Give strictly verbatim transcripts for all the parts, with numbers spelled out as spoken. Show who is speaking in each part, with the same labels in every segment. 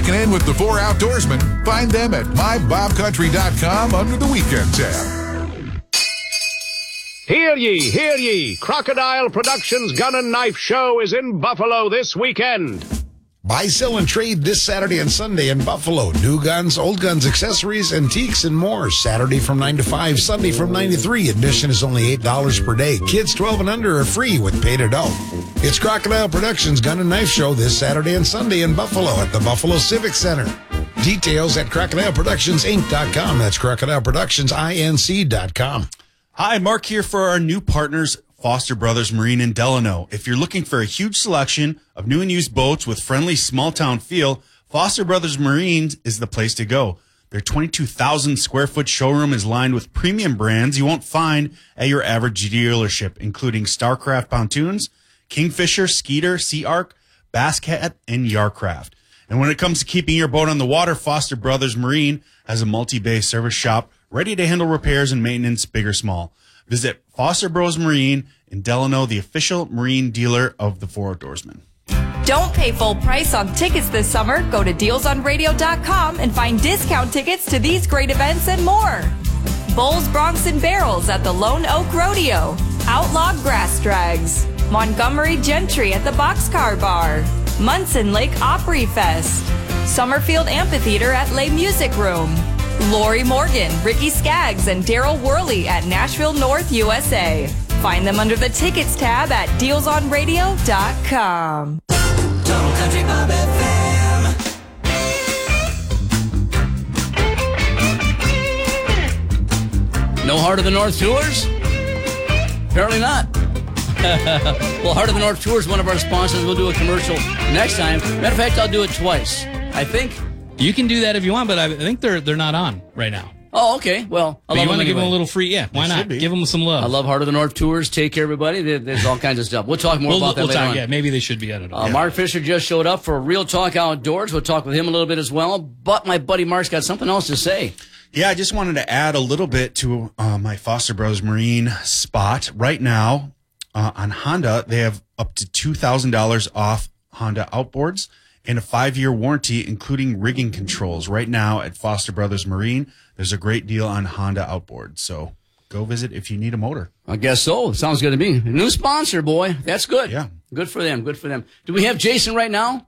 Speaker 1: Checking in with the four outdoorsmen. Find them at my bob country dot com under the weekend tab.
Speaker 2: Hear ye, hear ye. Crocodile Productions Gun and Knife Show is in Buffalo this weekend.
Speaker 3: Buy, sell, and trade this Saturday and Sunday in Buffalo. New guns, old guns, accessories, antiques, and more. Saturday from nine to five, Sunday from nine to three. Admission is only eight dollars per day. Kids twelve and under are free with paid adult. It's Crocodile Productions Gun and Knife Show this Saturday and Sunday in Buffalo at the Buffalo Civic Center. Details at crocodile productions inc dot com. That's crocodile productions inc dot com.
Speaker 4: Hi, Mark here for our new partners, Foster Brothers Marine in Delano. If you're looking for a huge selection of new and used boats with friendly small-town feel, Foster Brothers Marine is the place to go. Their twenty-two thousand square foot showroom is lined with premium brands you won't find at your average dealership, including Starcraft pontoons, Kingfisher, Skeeter, Sea Arc, Basscat, and Yarcraft. And when it comes to keeping your boat on the water, Foster Brothers Marine has a multi-bay service shop ready to handle repairs and maintenance, big or small. Visit Foster Bros Marine in Delano, the official marine dealer of the Four Outdoorsmen.
Speaker 5: Don't pay full price on tickets this summer. Go to deals on radio dot com and find discount tickets to these great events and more. Bulls, Broncs, and Barrels at the Lone Oak Rodeo. Outlaw Grass Drags. Montgomery Gentry at the Boxcar Bar. Munson Lake Opry Fest. Summerfield Amphitheater at Les Music Room. Lori Morgan, Ricky Skaggs, and Daryl Worley at Nashville North, U S A. Find them under the tickets tab at deals on radio dot com.
Speaker 6: Total Country Bob F M.
Speaker 7: No Heart of the North Tours? Apparently not. Well, Heart of the North Tours, one of our sponsors. We'll do a commercial next time. Matter of fact, I'll do it twice. I think.
Speaker 8: You can do that if you want, but I think they're they're not on right now.
Speaker 7: Oh, okay. Well, I
Speaker 8: but
Speaker 7: love
Speaker 8: you want to
Speaker 7: anyway.
Speaker 8: give them a little free? Yeah, why not? Give them some love.
Speaker 7: I love Heart of the North Tours. Take care, everybody. There, there's all kinds of stuff. We'll talk more
Speaker 8: we'll,
Speaker 7: about that
Speaker 8: we'll
Speaker 7: later
Speaker 8: talk,
Speaker 7: on.
Speaker 8: Yeah, maybe they should be on it.
Speaker 7: Uh,
Speaker 8: yeah.
Speaker 7: Mark Fisher just showed up for Real Talk Outdoors. We'll talk with him a little bit as well. But my buddy Mark's got something else to say.
Speaker 4: Yeah, I just wanted to add a little bit to uh, my Foster Bros Marine spot. Right now, uh, on Honda, they have up to two thousand dollars off Honda outboards and a five-year warranty, including rigging controls. Right now at Foster Brothers Marine, there's a great deal on Honda outboards. So go visit if you need a motor.
Speaker 7: I guess so. Sounds good to me. A new sponsor, boy. That's good.
Speaker 4: Yeah.
Speaker 7: Good for them. Good for them. Do we have Jason right now?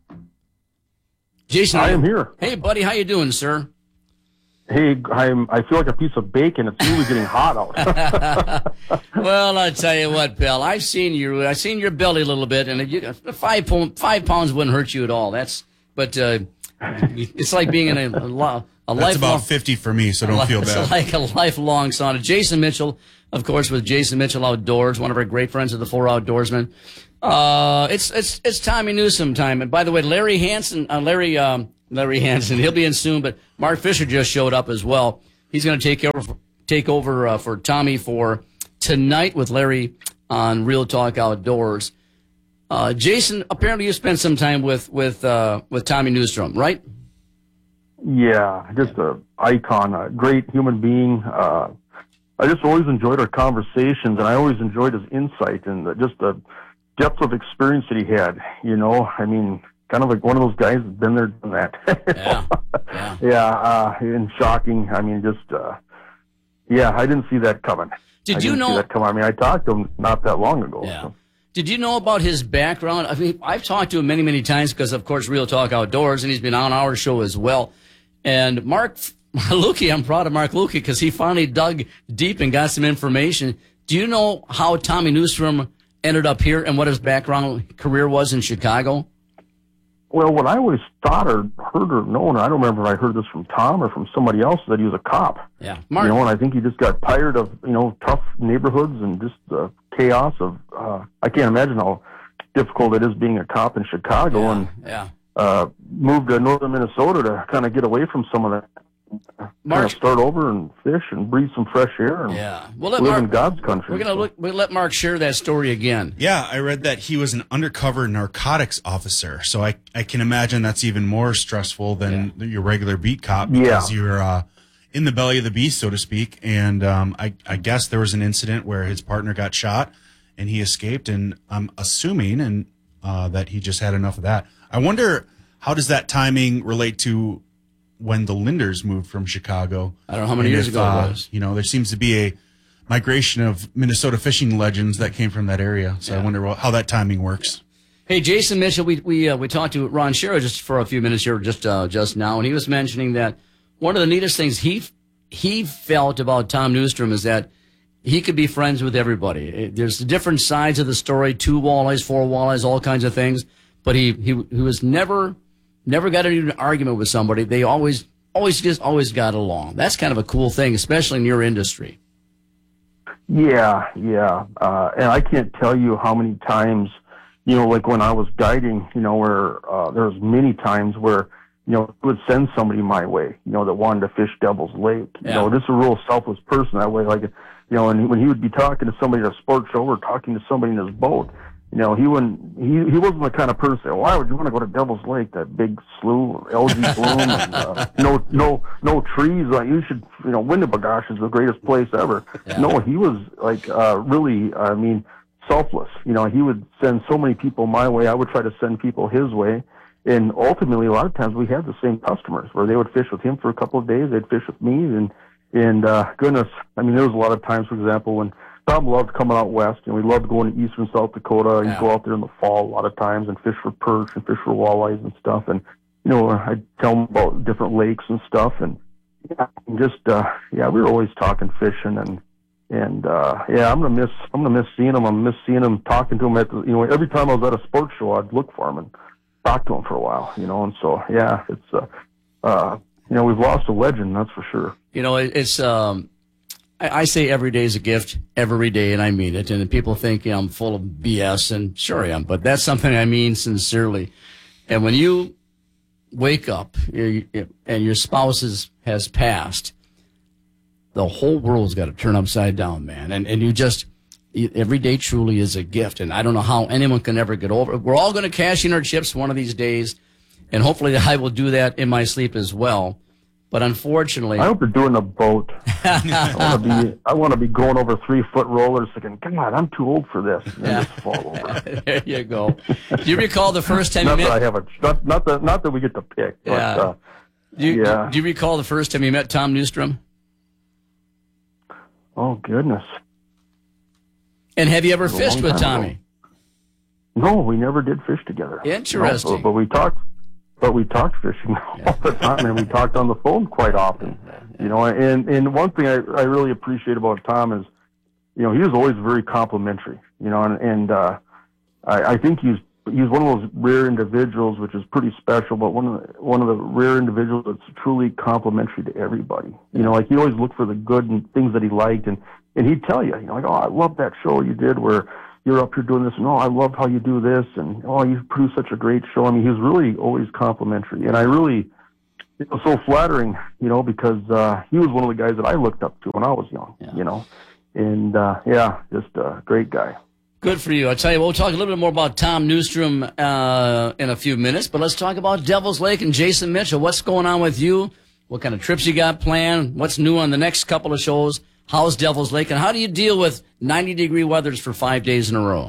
Speaker 7: Jason,
Speaker 9: I am here.
Speaker 7: Hey, buddy. How you doing, sir?
Speaker 9: Hey, I'm, I feel like a piece of bacon. It's really getting hot out.
Speaker 7: Well, I tell you what, Bill. I've seen you. I've seen your belly a little bit, and you, five pound, five pounds wouldn't hurt you at all. That's, but uh, it's like being in a, a, a
Speaker 4: That's
Speaker 7: lifelong.
Speaker 4: about fifty for me, so don't feel bad.
Speaker 7: It's like a lifelong sauna. Jason Mitchell, of course, with Jason Mitchell Outdoors, one of our great friends of the Four Outdoorsmen. Uh, it's it's it's Tommy Newsome time. And by the way, Larry Hansen, uh, Larry um, Larry Hansen, he'll be in soon. But Mark Fisher just showed up as well. He's going to take over take over uh, for Tommy for tonight with Larry on Real Talk Outdoors. Uh, Jason, apparently you spent some time with with uh, with Tommy Newstrom, right?
Speaker 9: Yeah, just a icon, a great human being. Uh, I just always enjoyed our conversations, and I always enjoyed his insight and the, just the depth of experience that he had. You know, I mean, kind of like one of those guys that's been there, done that.
Speaker 7: Yeah, yeah,
Speaker 9: yeah. Uh, and shocking. I mean, just uh, yeah, I didn't see that coming.
Speaker 7: Did
Speaker 9: I
Speaker 7: you
Speaker 9: didn't
Speaker 7: know
Speaker 9: see that coming? I mean, I talked to him not that long ago.
Speaker 7: Yeah.
Speaker 9: So.
Speaker 7: Did you know about his background? I mean, I've talked to him many, many times because, of course, Real Talk Outdoors, and he's been on our show as well. And Mark Lukey, I'm proud of Mark Lukey because he finally dug deep and got some information. Do you know how Tommy Newstrom ended up here and what his background career was in Chicago?
Speaker 9: Well, what I always thought or heard or known, I don't remember if I heard this from Tom or from somebody else, that he was a cop.
Speaker 7: Yeah, Mark.
Speaker 9: You know, and I think he just got tired of, you know, tough neighborhoods and just the chaos of, uh, I can't imagine how difficult it is being a cop in Chicago,
Speaker 7: Yeah,
Speaker 9: and
Speaker 7: yeah.
Speaker 9: uh, moved to northern Minnesota to kind of get away from some of that. Kind
Speaker 7: Mark-
Speaker 9: of start over and fish and breathe some fresh air and
Speaker 7: Yeah. Well, let
Speaker 9: live
Speaker 7: Mark,
Speaker 9: in God's country.
Speaker 7: we're gonna
Speaker 9: So-
Speaker 7: look. We'll let Mark share that story again.
Speaker 4: Yeah, I read that he was an undercover narcotics officer. So I, I can imagine that's even more stressful than your regular beat cop because
Speaker 9: Yeah.
Speaker 4: you're uh, in the belly of the beast, so to speak. And um, I, I guess there was an incident where his partner got shot and he escaped. And I'm assuming and uh, that he just had enough of that. I wonder how does that timing relate to when the Linders moved from Chicago?
Speaker 7: I don't know how many
Speaker 4: And
Speaker 7: years
Speaker 4: if,
Speaker 7: ago
Speaker 4: uh,
Speaker 7: it was.
Speaker 4: You know, there seems to be a migration of Minnesota fishing legends that came from that area. So
Speaker 7: Yeah.
Speaker 4: I wonder what, how that timing works.
Speaker 7: Hey, Jason Mitchell, we we uh, we talked to Ron Shero just for a few minutes here, just uh, just now, and he was mentioning that one of the neatest things he he felt about Tom Newstrom is that he could be friends with everybody. It- There's different sides of the story: two walleyes, four walleyes, all kinds of things. But he he he was never never got into an argument with somebody. They always always just always got along. That's kind of a cool thing, especially in your industry.
Speaker 9: Yeah, yeah. Uh, and I can't tell you how many times, you know, like when I was guiding, you know, where uh, there was many times where, you know, I would send somebody my way, you know, that wanted to fish Devil's Lake. You
Speaker 7: Yeah.
Speaker 9: know, just a real selfless person that way. Like, you know, and when he would be talking to somebody at a sports show or talking to somebody in his boat, you know, he wouldn't, he, he wasn't the kind of person, why would you want to go to Devil's Lake, that big slough, algae bloom, and, uh, no, no, no trees, like, you should, you know, Winnebagosh is the greatest place ever.
Speaker 7: Yeah.
Speaker 9: No, he was, like, uh, really, I mean, selfless. You know, he would send so many people my way, I would try to send people his way, and ultimately, a lot of times, we had the same customers, where they would fish with him for a couple of days, they'd fish with me, and, and, uh, goodness, I mean, there was a lot of times, for example, when Tom loved coming out west, and we loved going to eastern South Dakota. He'd
Speaker 7: Yeah.
Speaker 9: go out there in the fall a lot of times and fish for perch and fish for walleyes and stuff. And, you know, I'd tell him about different lakes and stuff. And, yeah, and just, uh, yeah, we were always talking fishing. And, and, uh, yeah, I'm going to miss, I'm going to miss seeing him. I'm going to miss seeing him, talking to him at the, you know, every time I was at a sports show, I'd look for him and talk to him for a while, you know. And so, yeah, it's, uh, uh, you know, we've lost a legend, that's for sure.
Speaker 7: You know, it, it's um, I, I say every day is a gift, every day, and I mean it. And people think, you know, I'm full of B S, and sure I am, but that's something I mean sincerely. And when you wake up you, you, and your spouse is, has passed, the whole world's got to turn upside down, man. And and you just you, every day truly is a gift, and I don't know how anyone can ever get over it. We're all going to cash in our chips one of these days, and hopefully I will do that in my sleep as well. But unfortunately,
Speaker 9: I hope you're doing a boat. I want to be. I want to be going over three foot rollers, thinking, "God, I'm too old for this." And then just fall over.
Speaker 7: there you go. Do you recall the first time
Speaker 9: Not
Speaker 7: you
Speaker 9: that I
Speaker 7: met?
Speaker 9: have a. Not, not that. Not that we get to pick. But,
Speaker 7: Yeah.
Speaker 9: uh,
Speaker 7: Do you,
Speaker 9: yeah.
Speaker 7: do you recall the first time you met Tom Newstrom?
Speaker 9: Oh goodness.
Speaker 7: And have you ever
Speaker 9: It was a
Speaker 7: fished
Speaker 9: long
Speaker 7: with
Speaker 9: time
Speaker 7: Tommy?
Speaker 9: ago. No, we never did fish together.
Speaker 7: Interesting.
Speaker 9: No, but, but we talked. But we talked fishing all the time, and we talked on the phone quite often. You know, and and one thing I, I really appreciate about Tom is, you know, he was always very complimentary. You know, and and uh, I, I think he's he's one of those rare individuals, which is pretty special. But one of the, one of the rare individuals that's truly complimentary to everybody. You know, like he always looked for the good and things that he liked, and and he'd tell you, you know, like, oh, I love that show you did where you're up here doing this, and oh, I love how you do this, and oh, you produce such a great show. I mean, he was really always complimentary, and I really, it was so flattering, you know, because uh, he was one of the guys that I looked up to when I was young,
Speaker 7: Yeah.
Speaker 9: you know, and uh, yeah, just a great guy.
Speaker 7: Good for you. I tell you, we'll talk a little bit more about Tom Newstrom uh, in a few minutes, but let's talk about Devil's Lake and Jason Mitchell. What's going on with you? What kind of trips you got planned? What's new on the next couple of shows? How's Devil's Lake, and how do you deal with ninety degree weathers for five days in a row?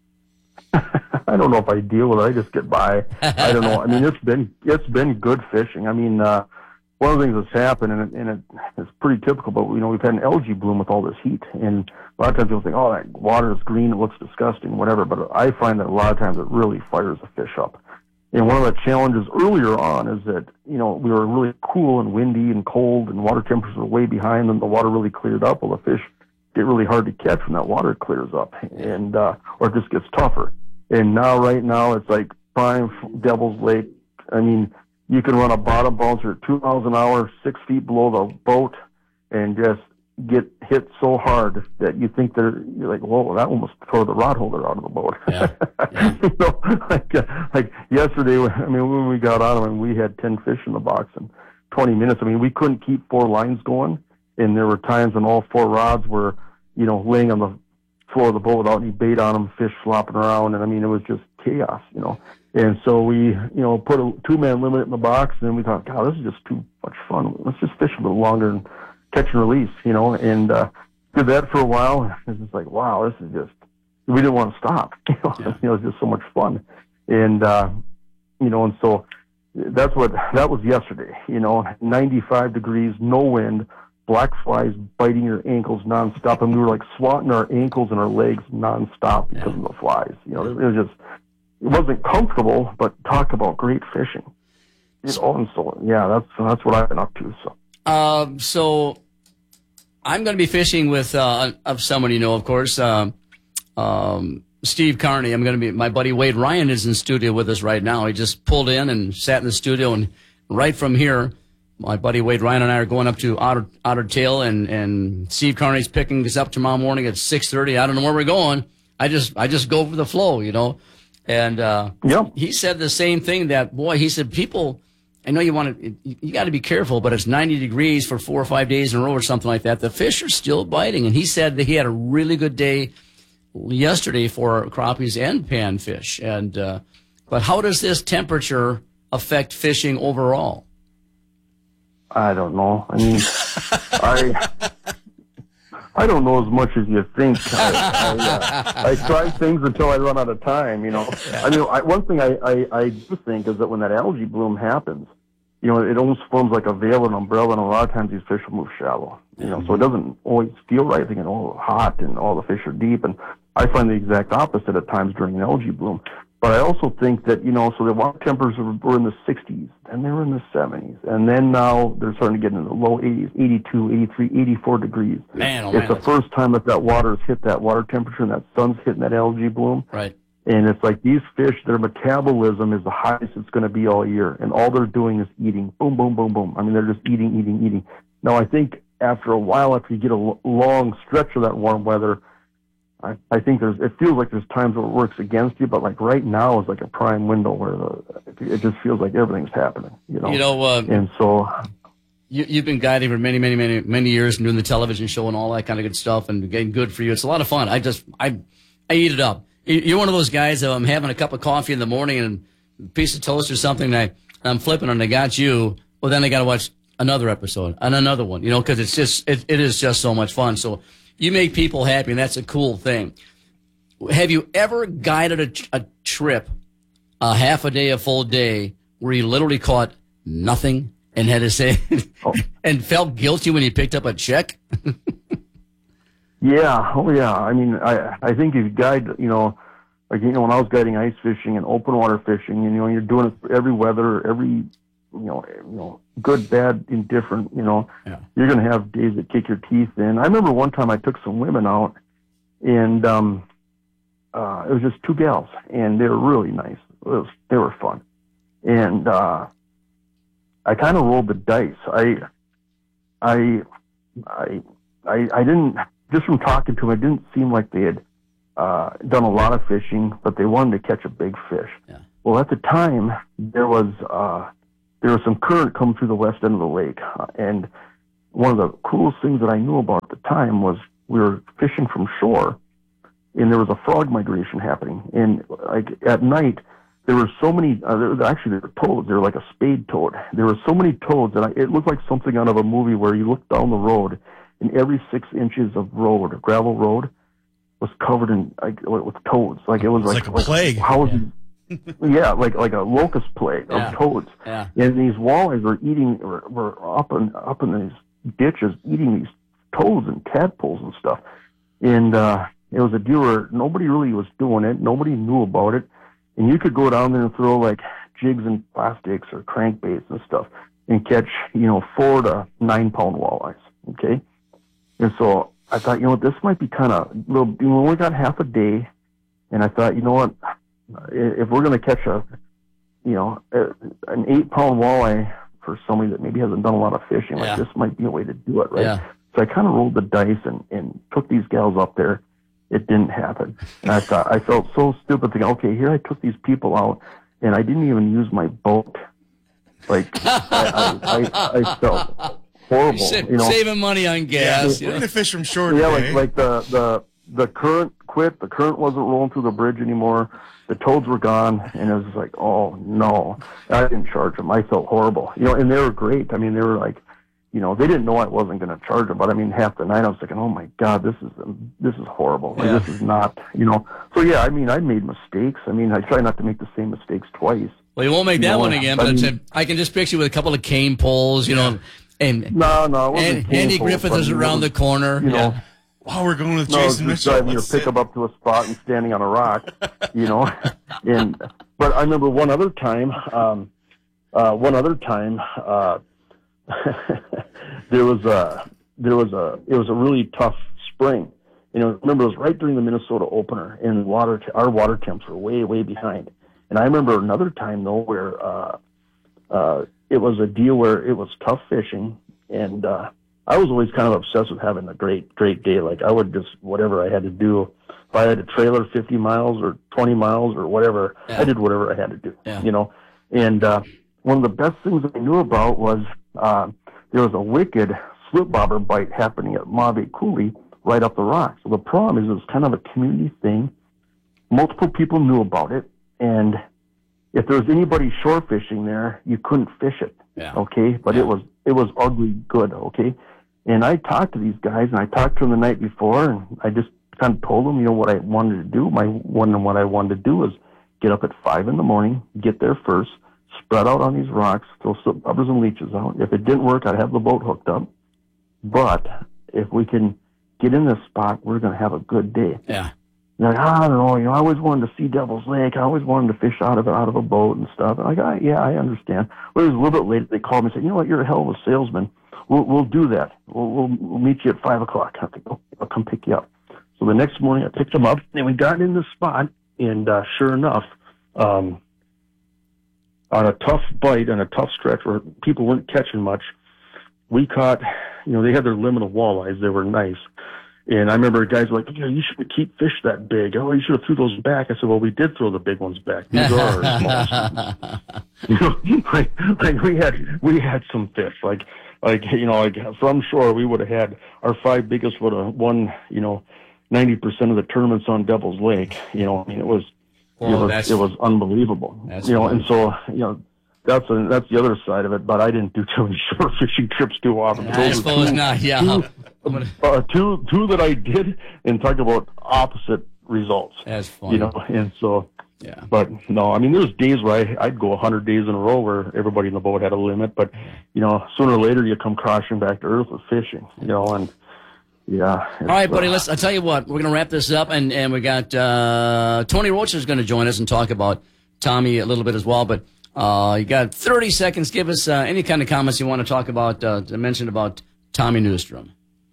Speaker 9: I don't know if I deal with it. I just get by. I don't know. I mean, it's been it's been good fishing. I mean, uh, one of the things that's happened, and, it, and it, it's pretty typical, but you know, we've had an algae bloom with all this heat, and a lot of times people think, oh, that water is green, it looks disgusting, whatever. But I find that a lot of times it really fires the fish up. And one of the challenges earlier on is that, you know, we were really cool and windy and cold, and water temperatures were way behind, and the water really cleared up. Well, the fish get really hard to catch when that water clears up, and uh, or it just gets tougher. And now, right now, it's like prime Devil's Lake. I mean, you can run a bottom bouncer at two miles an hour, six feet below the boat, and just get hit so hard that you think they're, you're like, whoa, that almost throw the rod holder out of the boat.
Speaker 7: Yeah. Yeah.
Speaker 9: You know, like, uh, like yesterday, I mean, when we got on them, we had ten fish in the box in twenty minutes. I mean, we couldn't keep four lines going, and there were times when all four rods were, you know, laying on the floor of the boat without any bait on them, fish flopping around, and I mean, it was just chaos, you know. And so we, you know, put a two-man limit in the box, and then we thought, God, this is just too much fun. Let's just fish a little longer and catch and release, you know, and uh, did that for a while. It's just like, wow, this is just, we didn't want to stop. You know,
Speaker 7: Yeah.
Speaker 9: you know, it was just so much fun. And, uh, you know, and so that's what, that was yesterday, you know, ninety-five degrees, no wind, black flies biting your ankles nonstop. And we were like swatting our ankles and our legs nonstop because yeah. of the flies. You know, it was just, it wasn't comfortable, but talk about great fishing. You know, and so, yeah, that's, that's what I've been up to. So,
Speaker 7: um, so I'm going to be fishing with, uh, of someone, you know, of course, um, um, Steve Carney. I'm going to be, my buddy Wade Ryan is in studio with us right now. He just pulled in and sat in the studio, and right from here, my buddy Wade Ryan and I are going up to Otter, Otter Tail, and, and Steve Carney's picking us up tomorrow morning at six thirty. I don't know where we're going. I just, I just go for the flow, you know. And, uh,
Speaker 9: yep.
Speaker 7: he said the same thing that, boy, he said, people, I know you want to, you, you got to be careful, but it's ninety degrees for four or five days in a row or something like that. The fish are still biting. And he said that he had a really good day yesterday for crappies and panfish. And, uh, but how does this temperature affect fishing overall?
Speaker 9: I don't know. I mean, I I don't know as much as you think. I, I, uh, I try things until I run out of time, you know. I mean, I, one thing I, I, I do think is that when that algae bloom happens, you know, it almost forms like a veil and umbrella, and a lot of times these fish will move shallow, you know, so it doesn't always feel right. I think it's all hot and all the fish are deep, and I find the exact opposite at times during an algae bloom. But I also think that, you know, so the water temperatures were in the sixties, and they were in the seventies, and then now they're starting to get into the low eighties, eighty-two, eighty-three, eighty-four degrees.
Speaker 7: Man, oh
Speaker 9: it's
Speaker 7: man,
Speaker 9: the first time that that water's hit that water temperature and that sun's hitting that algae bloom.
Speaker 7: Right.
Speaker 9: And it's like these fish, their metabolism is the highest it's going to be all year, and all they're doing is eating. Boom, boom, boom, boom. I mean, they're just eating, eating, eating. Now, I think after a while, after you get a l- long stretch of that warm weather, I, I think there's, it feels like there's times where it works against you, but like right now is like a prime window where the, it just feels like everything's happening, you know?
Speaker 7: You know, uh,
Speaker 9: and so
Speaker 7: you, you've been guiding for many, many, many, many years and doing the television show and all that kind of good stuff and getting good for you. It's a lot of fun. I just, I, I eat it up. You're one of those guys that I'm having a cup of coffee in the morning and a piece of toast or something, and I, I'm flipping and I got you. Well, then I got to watch another episode and another one, you know, because it's just, it, it is just so much fun. So you make people happy, and that's a cool thing. Have you ever guided a, a trip, a half a day, a full day, where you literally caught nothing and had to say, oh. and felt guilty when you picked up a check?
Speaker 9: Yeah, oh yeah. I mean, I I think if you guide, you know, like, you know, when I was guiding ice fishing and open water fishing, you know, you're doing it for every weather, every, you know, you know, good, bad, indifferent, you know,
Speaker 7: yeah.
Speaker 9: You're going to have days that kick your teeth in. I remember one time I took some women out, and um, uh, it was just two gals, and they were really nice. It was, they were fun. And uh, I kind of rolled the dice. I, I, I, I, I didn't... Just from talking to them, it didn't seem like they had uh, done a lot of fishing, but they wanted to catch a big fish.
Speaker 7: Yeah.
Speaker 9: Well, at the time, there was uh, there was some current coming through the west end of the lake, uh, and one of the coolest things that I knew about at the time was we were fishing from shore, and there was a frog migration happening. And like at night, there were so many. Uh, there was, actually, there were toads. They were like a spade toad. There were so many toads, and I, it looked like something out of a movie where you look down the road, and every six inches of road, or gravel road, was covered in like with toads. Like it was
Speaker 4: it's
Speaker 9: like,
Speaker 4: like a plague.
Speaker 9: Like, how is it? Yeah, like like a locust plague
Speaker 7: yeah.
Speaker 9: of toads.
Speaker 7: Yeah.
Speaker 9: And these walleyes were eating, were, were up and up in these ditches, eating these toads and tadpoles and stuff. And uh, it was a deal where nobody really was doing it. Nobody knew about it. And you could go down there and throw like jigs and plastics or crankbaits and stuff and catch, you know, four to nine pound walleyes. Okay. And so I thought, you know what, this might be kind of little. We only got half a day, and I thought, you know what, if we're going to catch a, you know, a, an eight pound walleye for somebody that maybe hasn't done a lot of fishing, like
Speaker 7: yeah.
Speaker 9: this might be a way to do it, right?
Speaker 7: Yeah.
Speaker 9: So I kind of rolled the dice and, and took these gals up there. It didn't happen, and I thought I felt so stupid thinking, okay, here I took these people out, and I didn't even use my boat. Like I, I, I, I felt horrible,
Speaker 7: Sa-
Speaker 9: you know.
Speaker 7: Saving money on gas.
Speaker 4: We're
Speaker 7: you
Speaker 4: going
Speaker 7: know?
Speaker 4: to fish from shore
Speaker 9: Yeah,
Speaker 4: today.
Speaker 9: like like the, the the current quit. The current wasn't rolling through the bridge anymore. The toads were gone, and it was like, oh no, I didn't charge them. I felt horrible, you know. And they were great. I mean, they were like, you know, they didn't know I wasn't going to charge them, but I mean, half the night I was thinking, oh my god, this is this is horrible. Like,
Speaker 7: Yeah.
Speaker 9: this is not, you know. So yeah, I mean, I made mistakes. I mean, I try not to make the same mistakes twice.
Speaker 7: Well, you won't make that
Speaker 9: You know,
Speaker 7: one again, but
Speaker 9: I
Speaker 7: it's
Speaker 9: mean-
Speaker 7: a, I can just picture you with a couple of cane poles, you know, and
Speaker 9: No, no, it wasn't
Speaker 7: and Andy
Speaker 9: painful,
Speaker 7: Griffith
Speaker 9: but
Speaker 7: is
Speaker 9: it
Speaker 7: around
Speaker 9: was,
Speaker 7: the corner.
Speaker 9: You know,
Speaker 7: Yeah.
Speaker 4: Wow, we're going with
Speaker 9: no,
Speaker 4: Jason
Speaker 9: just
Speaker 4: Mitchell.
Speaker 9: driving your
Speaker 4: Let's sit.
Speaker 9: pickup up to a spot and standing on a rock, you know. and but I remember one other time, um, uh, one other time, uh, there was a there was a it was a really tough spring. You know, remember it was right during the Minnesota opener, and water our water temps were way way behind. And I remember another time though where uh, uh, it was a deal where it was tough fishing, and uh, I was always kind of obsessed with having a great great day. Like I would just whatever I had to do. If I had to trailer fifty miles or twenty miles or whatever,
Speaker 7: Yeah.
Speaker 9: I did whatever I had to do.
Speaker 7: Yeah.
Speaker 9: You know, and uh, one of the best things I knew about was uh, there was a wicked slip bobber bite happening at Mauvais Coulee right up the rock. So the problem is it was kind of a community thing. Multiple people knew about it, and if there was anybody shore fishing there, you couldn't fish it.
Speaker 7: Yeah.
Speaker 9: Okay, but
Speaker 7: Yeah.
Speaker 9: it was it was ugly good. Okay, and I talked to these guys, and I talked to them the night before, and I just kind of told them, you know, what I wanted to do. My one and what I wanted to do was get up at five in the morning, get there first, spread out on these rocks, throw some bubbers and leeches out. If it didn't work, I'd have the boat hooked up. But if we can get in this spot, we're going to have a good day.
Speaker 7: Yeah.
Speaker 9: And like, I don't know, you know, I always wanted to see Devil's Lake. I always wanted to fish out of out of a boat and stuff. And I go, yeah, I understand. Well, it was a little bit later. They called me and said, you know what, you're a hell of a salesman. We'll we'll do that. We'll we'll, we'll meet you at five o'clock. I think, oh, I'll come pick you up. So the next morning, I picked them up, and we got in the spot. And uh, sure enough, um, on a tough bite and a tough stretch where people weren't catching much, we caught. You know, they had their limit of walleyes. They were nice. And I remember guys were like, you know, you shouldn't keep fish that big. Oh, you should have threw those back. I said, well, we did throw the big ones back. These are our small. You know, like, like we had, we had some fish. Like, like, you know, like from shore, we would have had our five biggest would have won, you know, ninety percent of the tournaments on Devil's Lake. You know, I mean, it was,
Speaker 7: Well,
Speaker 9: it was,
Speaker 7: that's-
Speaker 9: it was unbelievable.
Speaker 7: that's
Speaker 9: You know,
Speaker 7: fun.
Speaker 9: and so, you know, that's a, that's the other side of it. But I didn't do too many shore fishing trips too often.
Speaker 7: I
Speaker 9: Those are
Speaker 7: suppose
Speaker 9: two-
Speaker 7: not. Yeah.
Speaker 9: two-
Speaker 7: I'm gonna-
Speaker 9: uh, two two that I did, and talk about opposite results.
Speaker 7: That's funny.
Speaker 9: You know, and so,
Speaker 7: Yeah.
Speaker 9: but no, I mean, there's days where I, I'd go a hundred days in a row where everybody in the boat had a limit, but you know, sooner or later you come crashing back to earth with fishing. You know, and yeah.
Speaker 7: All right, buddy. Let's. I'll tell you what. We're going to wrap this up, and and we got uh, Tony Roach is going to join us and talk about Tommy a little bit as well. But uh, you got thirty seconds. Give us uh, any kind of comments you want to talk about. Uh, to mention about Tommy Newstrom.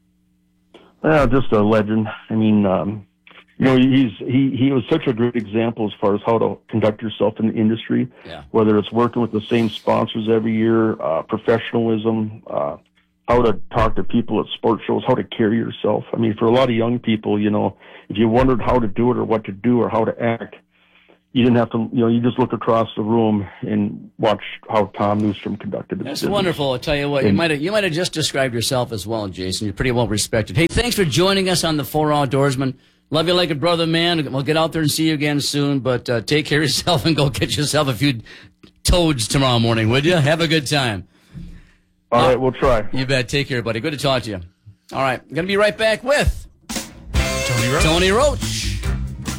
Speaker 9: Yeah, just a legend. I mean, um, you know, he's he he was such a great example as far as how to conduct yourself in the industry.
Speaker 7: Yeah.
Speaker 9: Whether it's working with the same sponsors every year, uh, professionalism, uh, how to talk to people at sports shows, how to carry yourself. I mean, for a lot of young people, you know, if you wondered how to do it or what to do or how to act, you didn't have to, you know, you just look across the room and watch how Tom Newstrom conducted his
Speaker 7: That's
Speaker 9: business.
Speaker 7: wonderful. I'll tell you what. You
Speaker 9: And-
Speaker 7: might have you might have just described yourself as well, Jason. You're pretty well respected. Hey, thanks for joining us on the Four Outdoorsman. Love you like a brother, man. We'll get out there and see you again soon. But uh, take care of yourself and go get yourself a few toads tomorrow morning, would you? Have a good time.
Speaker 9: All right, we'll try.
Speaker 7: You bet. Take care, buddy. Good to talk to you. All right. I'm going to be right back with
Speaker 4: Tony Roach.
Speaker 7: Tony Roach.